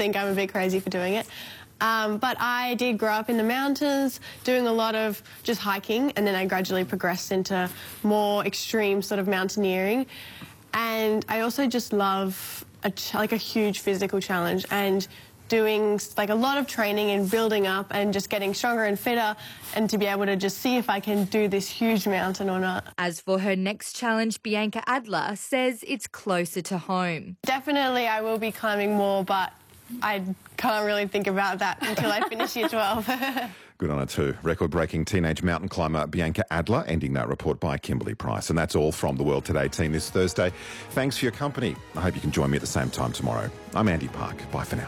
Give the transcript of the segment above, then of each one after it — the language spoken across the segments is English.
think I'm a bit crazy for doing it. But I did grow up in the mountains, doing a lot of just hiking, and then I gradually progressed into more extreme sort of mountaineering. And I also just love a huge physical challenge, and doing like a lot of training and building up and just getting stronger and fitter, and to be able to just see if I can do this huge mountain or not. As for her next challenge, Bianca Adler says it's closer to home. Definitely I will be climbing more, but I can't really think about that until I finish year 12. Good on her too. Record-breaking teenage mountain climber Bianca Adler, ending that report by Kimberly Price. And that's all from the World Today team this Thursday. Thanks for your company. I hope you can join me at the same time tomorrow. I'm Andy Park. Bye for now.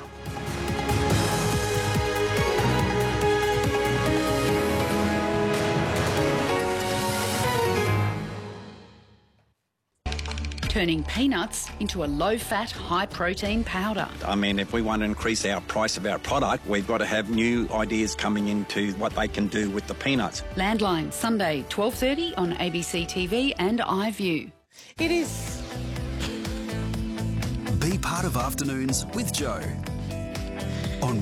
Turning peanuts into a low-fat, high-protein powder. I mean, if we want to increase our price of our product, we've got to have new ideas coming into what they can do with the peanuts. Landline, Sunday, 12:30 on ABC TV and iView. It is. Be part of Afternoons with Joe on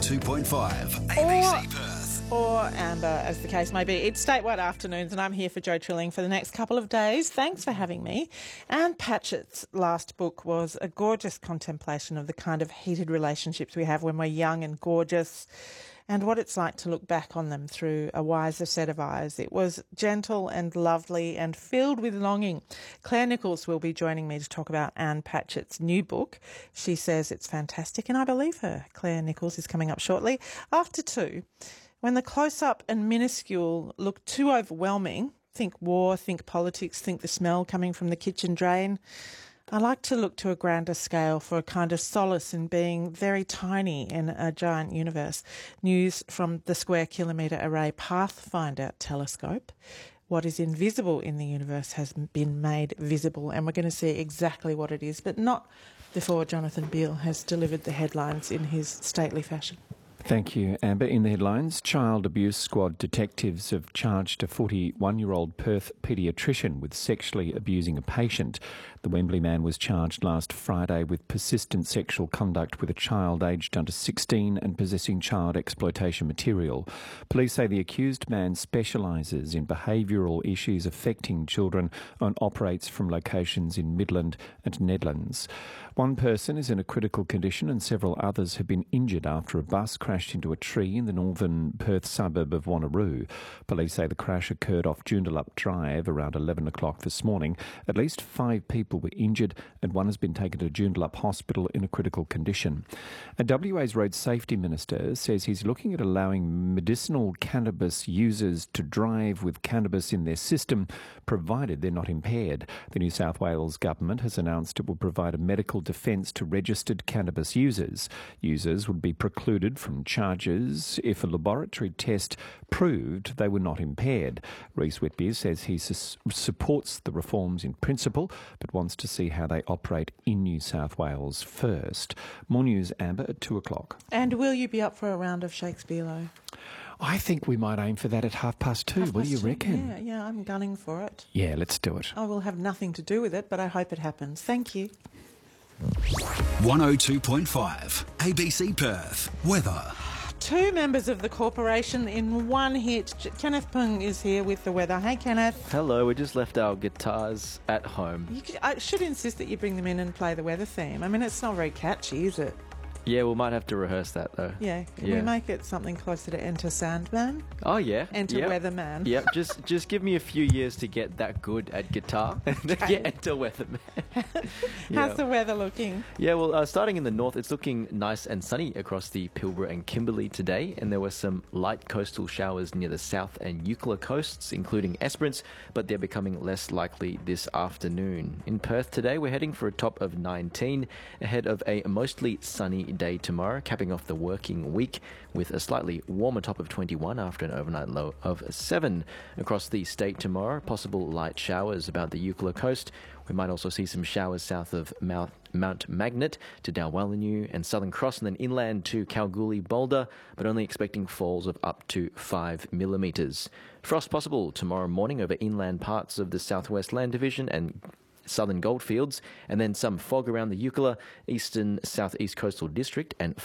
102.5 ABC Perth. Or Amber, as the case may be. It's Statewide Afternoons, and I'm here for Joe Trilling for the next couple of days. Thanks for having me. Anne Patchett's last book was a gorgeous contemplation of the kind of heated relationships we have when we're young and gorgeous, and what it's like to look back on them through a wiser set of eyes. It was gentle and lovely and filled with longing. Claire Nichols will be joining me to talk about Anne Patchett's new book. She says it's fantastic, and I believe her. Claire Nichols is coming up shortly. After 2, when the close-up and minuscule look too overwhelming, think war, think politics, think the smell coming from the kitchen drain, I like to look to a grander scale for a kind of solace in being very tiny in a giant universe. News from the Square Kilometre Array Pathfinder telescope. What is invisible in the universe has been made visible, and we're going to see exactly what it is, but not before Jonathan Beale has delivered the headlines in his stately fashion. Thank you, Amber. In the headlines, Child Abuse Squad detectives have charged a 41-year-old Perth paediatrician with sexually abusing a patient. The Wembley man was charged last Friday with persistent sexual conduct with a child aged under 16 and possessing child exploitation material. Police say the accused man specialises in behavioural issues affecting children and operates from locations in Midland and Nedlands. One person is in a critical condition and several others have been injured after a bus crashed into a tree in the northern Perth suburb of Wanneroo. Police say the crash occurred off Joondalup Drive around 11 o'clock this morning. At least 5 people were injured and one has been taken to Joondalup Hospital in a critical condition. A WA's Road Safety Minister says he's looking at allowing medicinal cannabis users to drive with cannabis in their system, provided they're not impaired. The New South Wales government has announced it will provide a medical defence to registered cannabis users. Users would be precluded from charges if a laboratory test proved they were not impaired. Reece Whitby says he supports the reforms in principle, but wants to see how they operate in New South Wales first. More news, Amber, at 2 o'clock. And will you be up for a round of Shakespeare-lo? I think we might aim for that at 2:30. What do you reckon? Yeah, I'm gunning for it. Yeah, let's do it. I will have nothing to do with it, but I hope it happens. Thank you. 102.5 ABC Perth. Weather. 2 members of the corporation in one hit. Kenneth Pung is here with the weather. Hey, Kenneth. Hello, we just left our guitars at home. I should insist that you bring them in and play the weather theme. I mean, it's not very catchy, is it? Yeah, we might have to rehearse that though. Yeah, can we make it something closer to Enter Sandman? Oh yeah. Enter Weatherman. Yep, just give me a few years to get that good at guitar and then Enter Weatherman. How's the weather looking? Yeah, well, starting in the north, it's looking nice and sunny across the Pilbara and Kimberley today, and there were some light coastal showers near the south and Eucla coasts, including Esperance, but they're becoming less likely this afternoon. In Perth today, we're heading for a top of 19, ahead of a mostly sunny day tomorrow, capping off the working week with a slightly warmer top of 21 after an overnight low of 7. Across the state tomorrow, possible light showers about the Eucla coast. We might also see some showers south of Mount Magnet to Dalwallinu and Southern Cross, and then inland to Kalgoorlie Boulder, but only expecting falls of up to 5 millimetres. Frost possible tomorrow morning over inland parts of the Southwest Land Division and southern goldfields, and then some fog around the Eucla, eastern southeast coastal district, and